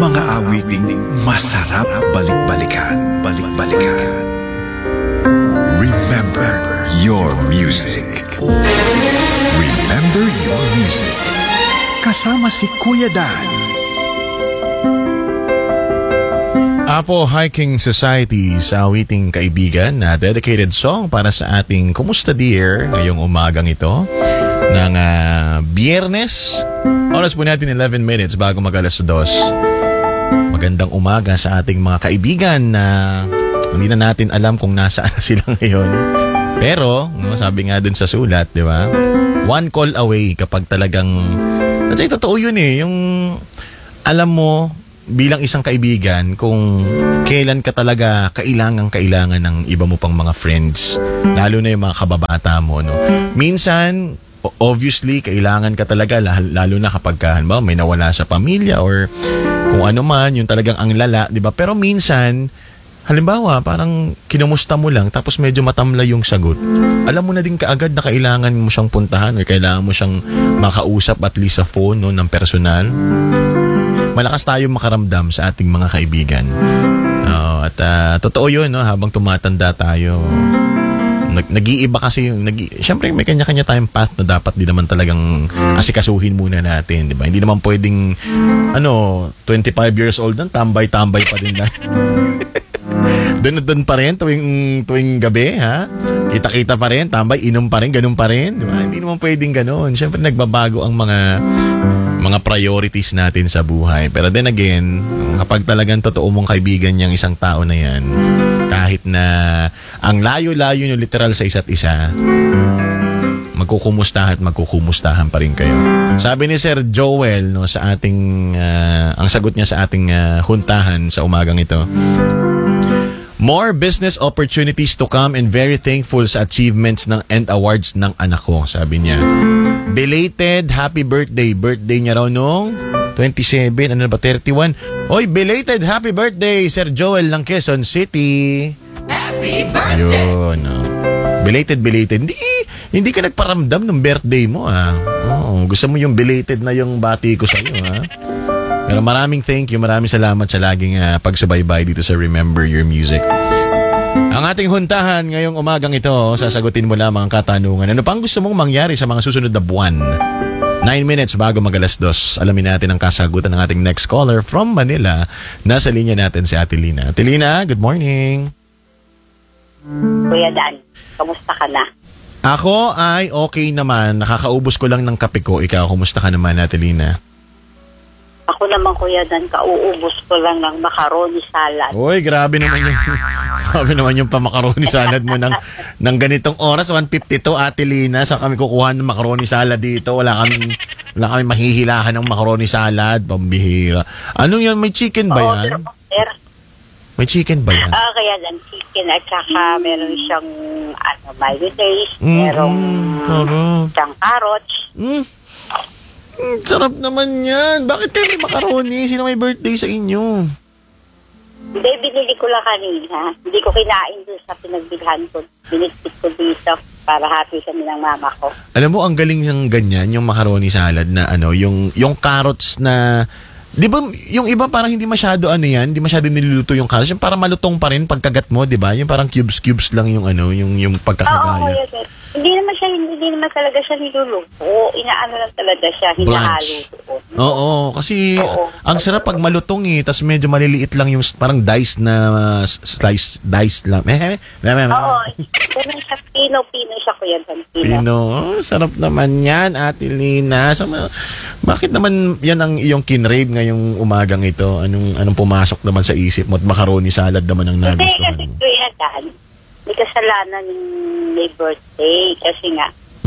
Mga awiting masarap balik-balikan. Balik-balikan. Remember your music. Remember your music. Kasama si Kuya Dan. Apo Hiking Society sa awiting kaibigan na dedicated song para sa ating Kumusta Dear ngayong umagang ito ng Biyernes. Oras po natin 11 minutes bago mag-alas 2. Magandang umaga sa ating mga kaibigan na hindi na natin alam kung nasaan sila ngayon. Pero, sabi nga dun sa sulat, di ba? One call away kapag talagang... Kasi totoo yun eh. Yung alam mo, bilang isang kaibigan, kung kailan ka talaga kailangan ng iba mo pang mga friends. Lalo na yung mga kababata mo, no? Minsan, obviously, kailangan ka talaga, lalo na kapag may nawala sa pamilya or kung ano man, yung talagang ang lala, di ba? Pero minsan, halimbawa, parang kinumusta mo lang tapos medyo matamlay yung sagot. Alam mo na din kaagad na kailangan mo siyang puntahan or kailangan mo siyang makausap at least sa phone, no, ng personal. Malakas tayo makaramdam sa ating mga kaibigan. At totoo yun, no, habang tumatanda tayo, nag-iiba kasi yung syempre may kanya-kanya tayong path na dapat di naman talagang asikasuhin muna natin, di ba? Hindi naman pwedeng 25 years old nang tambay-tambay pa din lang. Doon pa rin tuwing gabi, ha? Kita-kita pa rin, tambay, inom pa rin, ganun pa rin, di ba? Hindi naman pwedeng ganun. Syempre nagbabago ang mga priorities natin sa buhay. Pero then again, kapag talagang totoo mong kaibigan niyang isang tao na yan, kahit na ang layo-layo nyo literal sa isa't isa, magkukumustahan pa rin kayo. Sabi ni Sir Joel, no, sa ating ang sagot niya sa ating huntahan sa umagang ito, more business opportunities to come and very thankful sa achievements and awards ng anak ko, sabi niya. Belated happy birthday. Birthday niya raw nung 27, 31. Oy, belated happy birthday, Sir Joel ng Quezon City. Happy birthday! Yun, no. Belated. Hindi ka nagparamdam ng birthday mo, ha? Oo, gusto mo yung belated na yung bati ko sa iyo, ha? Pero maraming thank you, maraming salamat sa laging pagsubaybay dito sa Remember Your Music. Ang ating huntahan ngayong umagang ito, sasagutin mo lamang ang katanungan. Ano pang gusto mong mangyari sa mga susunod na buwan? 9 minutes bago mag-alas 2. Alamin natin ang kasagutan ng ating next caller from Manila. Nasa linya natin si Ate Lina. Ate Lina, good morning. Kuya Dan, kamusta ka na? Ako ay okay naman. Nakakaubos ko lang ng kape ko. Ikaw, kumusta ka naman, Ate Lina? Ako naman, Kuya Dan, kauubos ko lang ng macaroni salad. Uy, grabe naman yung pamacaroni salad mo ng ganitong oras, 1:52, Ate Lina. Saan kami kukuha ng macaroni salad dito? Wala kami mahihilahan ng macaroni salad. Pambihira. Ano yan? May chicken ba yan? May chicken ba yan? Kaya Dan, chicken at saka meron siyang mayonnaise, merong siyang carrots. Sarap naman yan. Bakit kayo may macaroni? Sino may birthday sa inyo? Hindi, binili ko lang kanina. Hindi ko kinain doon sa pinagbilhan ko. Binigtit ko dito para happy kami ng mama ko. Alam mo, ang galing ng ganyan, yung macaroni salad na yung carrots na... Di ba, yung iba parang hindi masyado hindi masyado niluluto yung carrots. Yung parang malutong pa rin pagkagat mo, di ba? Yung parang cubes lang yung yung pagkakagaya. Oo, yes. Hindi naman talaga siya niluluto. Inaano lang talaga siya, hinahalo doon. Oo, kasi ang sarap pag malutong tas medyo maliliit lang yung parang dice lang. Oo, ganun siya, Pino siya, Kuya Dan. Pino, sarap naman yan, Ate Lina. Bakit naman yan ang iyong kinrave ngayong umagang ito? Anong pumasok naman sa isip mo at macaroni salad naman ang nagustuhan mo? Kasi Kuya Dan, may kasalanan yung may birthday kasi nga.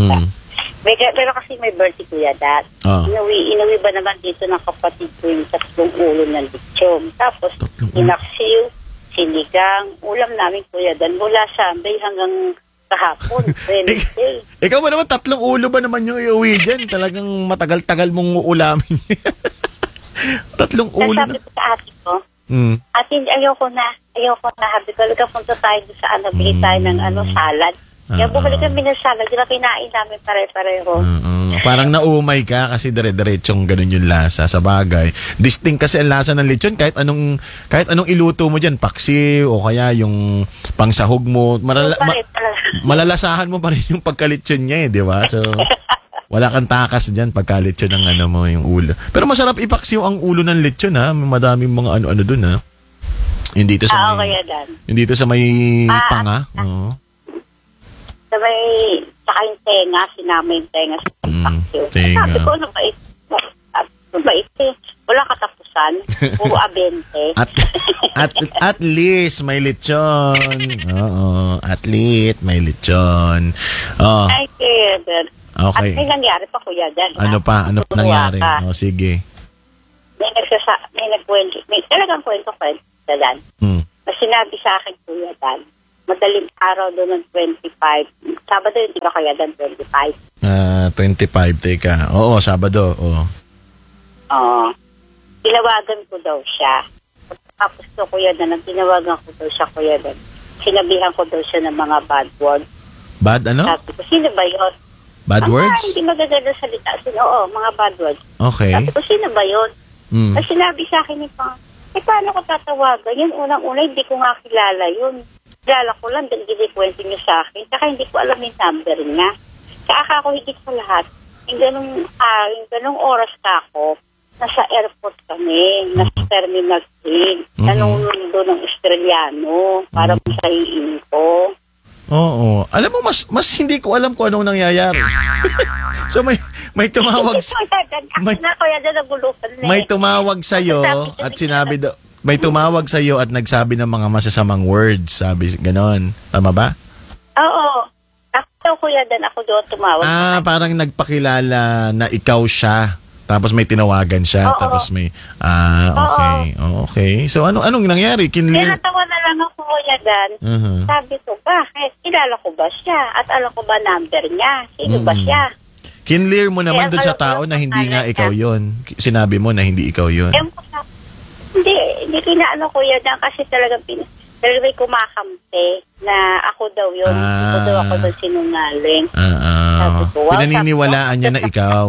Pero kasi may birthday, Kuya Dan. Inuwi ba naman dito ng kapatid ko yung 3 ulo ng lechon. Tapos, inaksiw, sinigang, ulam namin, Kuya Dan, mula Sunday hanggang kahapon, Wednesday. Ikaw ba naman, 3 ulo ba naman yung iuwi dyan? Talagang matagal-tagal mong ulamin. 3 ulo na. Sabi ko sa ate ko, ate, ayoko na. Sabi ko, punta tayo sa bili tayo ng salad. Kaya bumalik kami ng salad, di ba kinain namin pare-pareho. Parang naumay ka kasi dire-diretsong ganun yung lasa sa bagay. Distinct kasi ang lasa ng lechon kahit anong iluto mo diyan, paksiw o kaya yung pangsahog mo, malalasahan mo pa rin yung pagkalechon niya di ba? So wala kang takas diyan pagkalechon ng mo yung ulo. Pero masarap ipaksiw ang ulo ng lechon madaming mga ano doon Hindi to sa hindi to sa may panga. Oo. Sa may, saka yung tenga, sinama yung tenga sa paksiw. Tenga. Sabi ko, ano ba ito? Wala katapusan. Puro abente. At least may lechon. Oo, at least may lechon. Oh. Ay, kaya. Okay. At may nangyari pa, Kuya Dan. Ano pa nangyari? Sige. May talagang kwento, Dan. Na sinabi sa akin, Kuya Dan, madaling araw doon ng 25. Sabado yun, di ba kaya Dan, 25? 25, teka. Oo, Sabado. Oo. Tinawagan ko daw siya. Tapos to, Kuya Dan, tinawagan ko daw siya, Kuya Dan. Sinabihan ko daw siya ng mga bad words. Bad ano? Sabi ko, sino ba yun? Bad words? Hindi magaganda salita. Oo, mga bad words. Okay. Sabi ko, sino ba yun? Tapos sinabi sa akin ni Pang, paano ko tatawagan? Yun, unang-una, hindi ko nga kilala yun. Kilala ko lang, dahil kwento niya sa akin. Saka hindi ko alam yung number niya. Saka ako higit sa lahat. Yung ganung oras ka ako, nasa airport kami, nasa Terminal 3. Nanonood ng Australiano para masahiin ko. Oo. Alam mo, mas hindi ko alam kung anong nangyayari. So may tumawag may tumawag sa iyo at sinabi may tumawag sa iyo at nagsabi ng mga masasamang words, sabi ganon. Tama ba? Oo. Ako, Kuya Dan, ako doon tumawag. Parang nagpakilala na ikaw siya. Tapos may tinawagan siya. Oo. Tapos may okay. Okay. So anong nangyari? Natawa na lang ako, Kuya Dan. Sabi ko, bakit? Kilala ko ba siya? At alam ko ba number niya? Sino ba siya? Kinlear mo naman doon sa tao na hindi nga ikaw yon. Sinabi mo na hindi ikaw yon. Hindi kinaano, Kuya Dan, kasi talagang may kumakampi na ako daw yun. Ako daw sinungaling. Pinaniniwalaan niya na ikaw.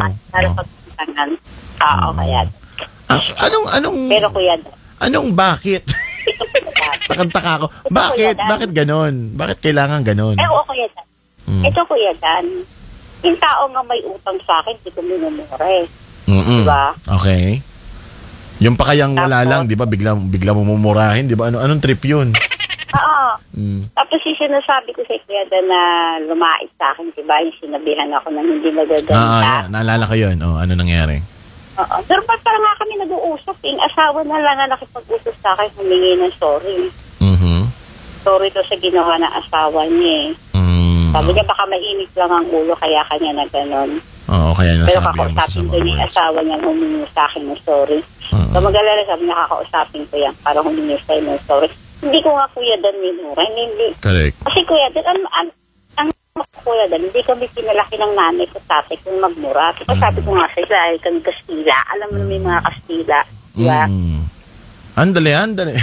Kaya. Pero Kuya Dan. Anong bakit? Takantaka ako. Bakit ganon? Bakit kailangan ganon? Kuya Dan. Ito, Kuya Dan. Yung tao nga may utang sa akin, hindi ko minumure. Diba? Okay. Yung pa kayang wala lang, di ba? Bigla mo mumurahin, di ba? Anong trip yun? Oo. Tapos yung sinasabi ko sa Kuya Dan na lumait sa akin, di ba? Yung sinabihan ako na hindi magaganda. Naalala ko yun. Ano nangyari? Oo. Pero ba't parang nga kami nag-uusap? Yung asawa na lang na nakipag-usap sa akin, humingi ng sorry. Sorry to sa ginawa ng asawa niya Sabi niya baka mainit lang ang ulo kaya kanya na gano'n. Oo, kaya nasabi. Pero kakausapin ko yung asawa niya humingi sa akin ng sorry. So mag-alala, sabi niya kakausapin ko yan para humingi sa'yo ng sorry. Hindi ko nga, Kuya Dan, minura. Hindi. Correct. Kasi Kuya Dan, ang Kuya Dan, hindi kami pinalaki ng nanay ko tatay kung magmura. Kasi sabi ko nga sa'yo, dahil kang Kastila. Alam mo naman yung mga Kastila. Diba? Andale.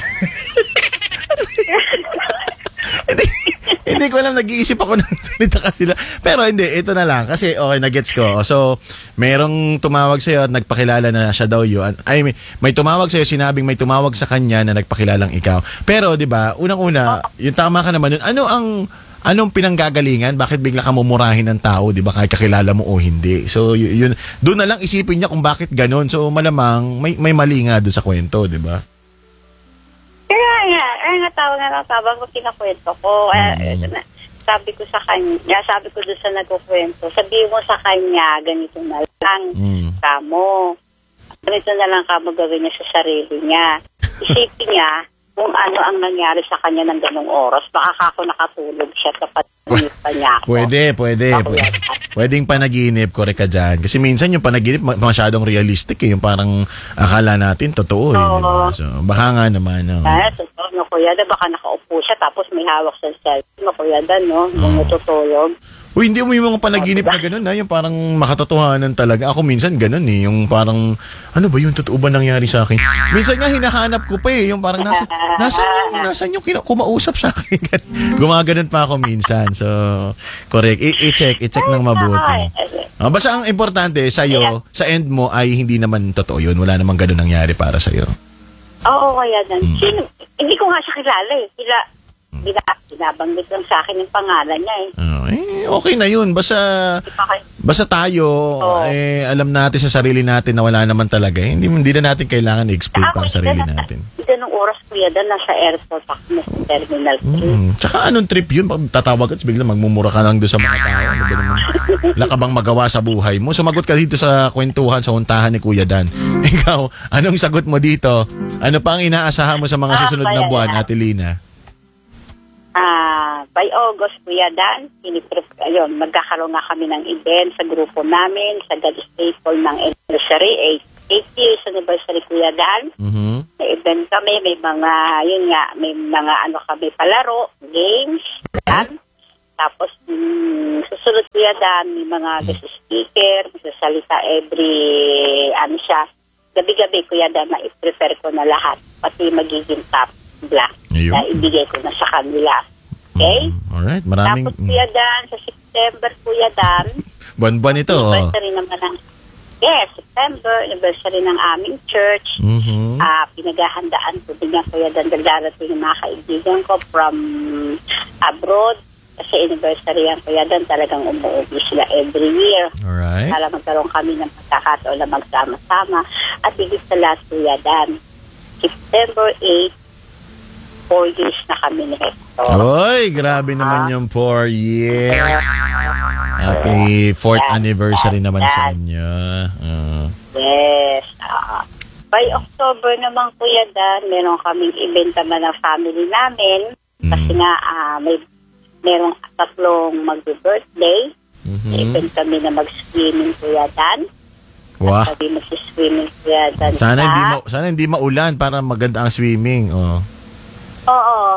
Hindi ko alam, nag-iisip ako ng salita ka sila. Pero hindi, ito na lang. Kasi okay, nag-gets ko. So, merong tumawag sa'yo at nagpakilala na siya daw yun. Ay, may tumawag sa'yo, sinabing may tumawag sa kanya na nagpakilalang ikaw. Pero, di ba, unang-una, yung tama ka naman yun, anong pinanggagalingan? Bakit bigla ka mumurahin ng tao, di ba, kahit kakilala mo o hindi? So, yun, doon na lang isipin niya kung bakit ganun. So, malamang, may mali nga doon sa kwento, di ba? Kaya tawa nga lang sabang ko kinakwento ko. Sabi ko sa kanya, sabi ko doon sa nagkukwento, sabihin mo sa kanya, ganito na lang kamo. Ganito na lang kamo gawin niya sa sarili niya. Isipin niya kung ano ang nangyari sa kanya ng ganong oras. Baka ako nakatulog siya sa panaginip pa niya ako. Pwede. Pwedeng panaginip, correct ka dyan. Kasi minsan yung panaginip masyadong realistic yung parang akala natin totoo diba? So, baka nga naman. Totoo, no, Kuya Dan, baka nakaupo siya tapos may hawak sa cellphone, no, Kuya Dan, no? Nung natutulog. Uy, hindi mo yung mga panaginip na gano'n na, yung parang makatotohanan talaga. Ako minsan gano'n eh, yung parang, ano ba yung totoo ba nangyari sa akin? Minsan nga hinahanap ko pa eh, yung parang nasan yung kumausap sa akin. Gumaganon pa ako minsan. So, correct. I-check ng mabuti. Basta ang importante sa'yo, sa end mo ay hindi naman totoo yun. Wala namang gano'n nangyari para sa'yo. Oo, kaya dan. Hindi ko nga siya kilala eh. Binabanggit lang sa akin yung pangalan niya eh. Okay na yun. Basta tayo, alam natin sa sarili natin na wala naman talaga. Hindi na natin kailangan i-explain pa ang sarili natin. Ito nung oras kuya dan, nasa airport ako na sa Terminal 3. Tsaka anong trip yun? Pag tatawag ka, bigla magmumura ka lang doon sa mga tao. Ano ba naman? Wala ka bang magawa sa buhay mo? Sumagot ka dito sa kwentuhan, sa huntahan ni Kuya Dan. Ikaw, anong sagot mo dito? Ano pa ang inaasahan mo sa mga susunod na buwan, Ate Lina? By August, Kuya Dan, magkakaroon na kami ng event sa grupo namin, sa God Staple ng anniversary, 8 years anniversary, Kuya Dan. May event kami, may mga kami palaro, games, yan. Tapos, susunod, Kuya Dan, may mga guest speaker, magsasalita gabi-gabi, Kuya Dan, na i-prepare ko na lahat, pati magiging top black na ibigay ko na sa kanila. Okay? Alright, maraming... Tapos, Kuya Dan, sa September, Kuya Dan, buwan-buwan ito. Anniversary naman September, anniversary ng aming church. Pinaghahandaan ko din yan, Kuya Dan, darating yung mga kaibigan ko from abroad. Kasi anniversary yan, Kuya Dan, talagang umuwi sila every year. Alright. Para magkaroon kami ng pagkakataon na magsama-sama. At higit sa last, Kuya Dan, September 8, 4 years na kami ni Hector. Oy, grabe naman yung 4 years. Happy 4th anniversary naman sa inyo. Yes. By October naman, Kuya Dan, meron kaming event naman ng family namin. Kasi nga, merong 3 mag-birthday. Event kami na mag-swimming, Kuya Dan. Wow. Sabi mag-swimming, Kuya Dan. Sana hindi maulan para maganda ang swimming. Oo.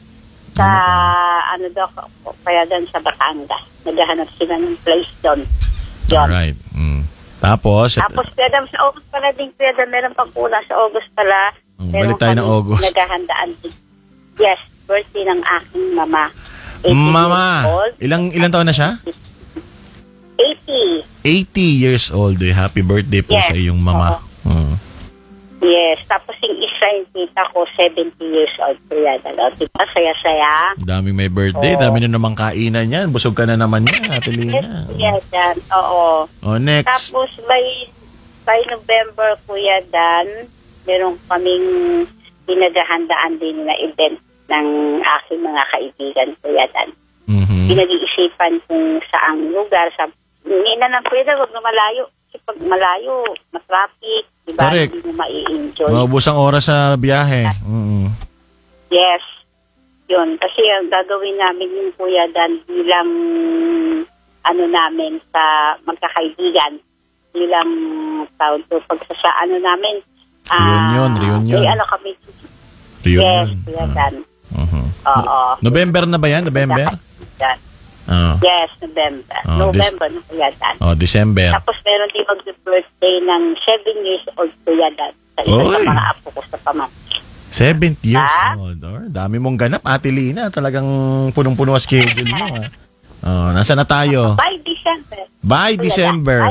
Kaya doon sa Batangas. Naghahanap sila ng place doon. Alright. Tapos, kaya doon sa August pala din, kaya doon meron pang kulang sa August pala. Balik tayo ng August. Naghahandaan din. Yes, birthday ng aking mama. Mama, ilang taon na siya? 80. 80 years old. Happy birthday po sa iyong mama. Yes, tapos yung isa yung tita ko, 70 years old. Kaya diba? Saya-saya. Daming may birthday, dami na namang kainan yan. Busog ka na naman yan, Ate Lina. Yes, Dan. Oo. Next. Tapos by November, Kuya Dan, meron kaming pinaghahandaan din na event ng aking mga kaibigan, Kuya Dan. Pinag-iisipan kung saang lugar. Hindi na lang, Kuya Dan, huwag na malayo. Kasi pag malayo, matraffic, diba? Correct. Hindi mo mai-enjoy. Maubos ang oras sa biyahe. Yes. Yun. Kasi ang gagawin namin yung Kuya Dan bilang namin sa magkakaibigan. Bilang tawag to namin. Reunion. May kami. Reunion. Yes, Kuya Dan. Oo. November na ba yan? November? Yes, November. November na Kuya Dan. December. Tapos meron din mag-birthday ng 7 years old Kuya Dan. Sa isa sa mga apo ko sa pamangkin. 7 years old. Dami mong ganap, Ate Lina. Talagang punong-puno ang schedule mo. Nasaan na tayo? By December. By December.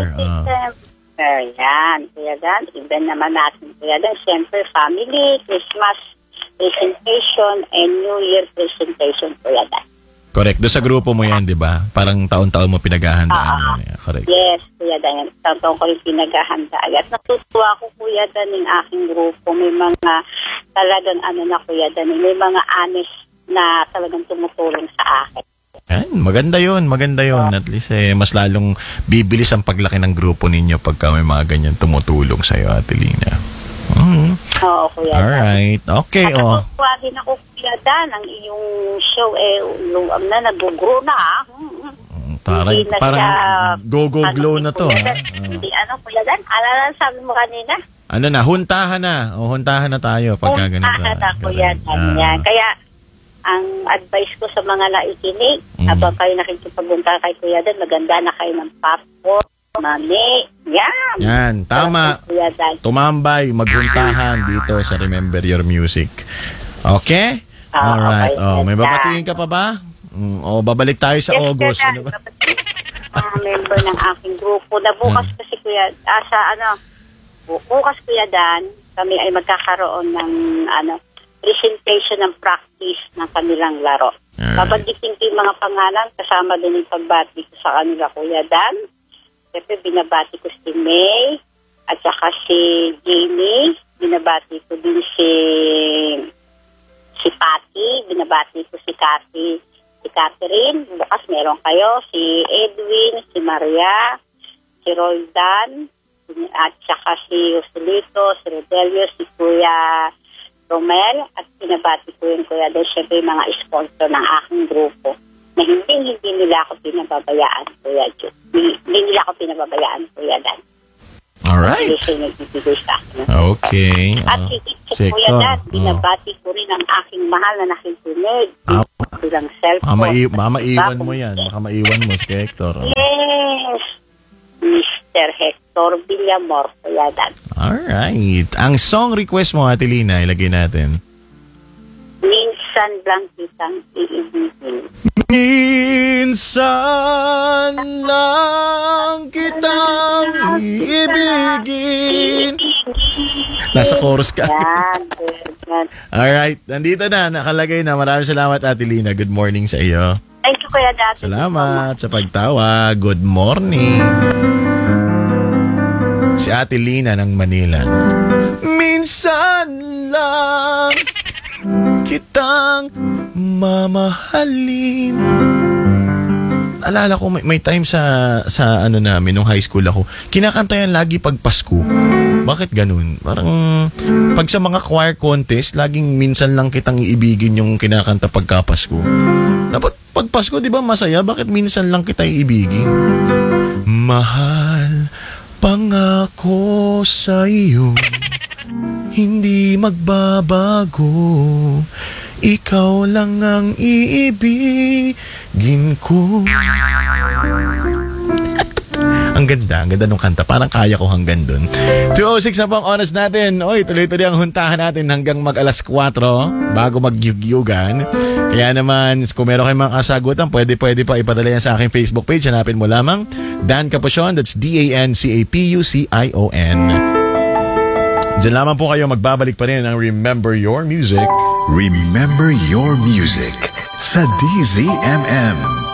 Yan, Kuya Dan. Event naman natin, Kuya Dan. Siyempre, family, Christmas presentation, and New Year presentation, Kuya Dan. Correct. Doon sa grupo mo yan, di ba? Parang taon-taon mo pinaghahandaan yan. Correct. Yes, Kuya Dan. Taon-taon ko rin pinaghahandaan. At natutuwa ko, Kuya Dan, ng aking grupo. May mga talagang Kuya Dan. May mga honest na talagang tumutulong sa akin. Maganda yun. At least mas lalong bibilis ang paglaki ng grupo ninyo pagka may mga ganyan tumutulong sa'yo, Ate Lina. Oo, Kuya Dan. Alright. Okay, Natutuwa din ako, Kuya Dan, ang iyong show, nag-grow na, Parang go-go-glow na to, ha? Hindi, Kuya Dan, sabi mo kanina? Huntahan na. Huntahan na tayo pagka ganito. Huntahan na, Kuya Dan. Kaya, ang advice ko sa mga naikinig, habang kayo nakikipagpunta kay Kuya Dan, maganda na kayo ng popcorn, mami. Yan, tama. Tumambay, maghuntahan dito sa Remember Your Music. Okay? Alright. Okay, may babatiin ka pa ba? O babalik tayo sa August. Ano ba? Mga member ng aking grupo na bukas kasi Kuya, bukas Kuya Dan, kami ay magkakaroon ng presentation ng practice ng kanilang laro. Babandikin ko yung mga pangalan, kasama din yung pagbati ko sa kanila Kuya Dan. Siyempre, binabati ko si May at saka si Jamie. Binabati ko din si Patty. Binabati ko si Catherine. Bukas meron kayo. Si Edwin, si Maria, si Roldan, at saka si Joselito, si Rodelio, si Kuya Romel. At binabati ko yun, Kuya Dan. Siyempre, mga sponsor ng aking grupo na hindi nila ako pinababayaan, Kuya Jo. Hindi nila ako pinababayaan, Kuya Dan. Alright. Okay. At higit sa Kuya Dan, binabati ko rin ang aking mahal na nakikinig. Bilang cellphone. Maiwan mo yan. Baka maiwan mo si Hector. Yes. Mr. Hector Villamor, Kuya Dan. Alright. Ang song request mo, Ate Lina, ilagay natin. Minsan lang kitang iibigin. Minsan lang kitang iibigin. Nasa chorus ka. Alright, nandito na, nakalagay na. Maraming salamat, Ate Lina. Good morning sa iyo. Thank you, Kuya Dan. Salamat sa pagtawa. Good morning. Si Ate Lina ng Manila. Minsan lang kitang mamahalin. Alala ko may time sa namin nung high school ako. Kinakanta yan lagi pag Pasko. Bakit ganun? Parang pag sa mga choir contest, laging minsan lang kitang iibigin yung kinakanta pagka Pasko. Dapat pag Pasko, di ba masaya? Bakit minsan lang kita iibigin? Mahal, pangako sa iyo, hindi magbabago. Ikaw lang ang iibigin ko. Ang ganda nung kanta. Parang kaya ko hanggang dun. 2:06 na po ang oras natin. Oy, tuloy-tuloy ang huntahan natin hanggang mag-alas 4 bago mag-yugyugan. Kaya naman, kung meron kayong mga kasagutan, pwede pa ipadala yan sa aking Facebook page. Hanapin mo lamang Dan Capucion. That's DANCAPUCION. Diyan lamang po kayo, magbabalik pa rin ang Remember Your Music. Remember Your Music sa DZMM.